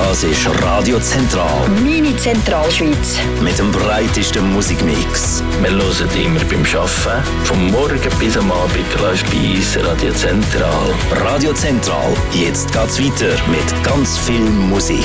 Das ist Radio Zentral. Meine Zentralschweiz. Mit dem breitesten Musikmix. Wir hören immer beim Arbeiten. Vom Morgen bis am Abend läuft bei uns Radio Zentral. Radio Zentral. Jetzt geht's weiter mit ganz viel Musik.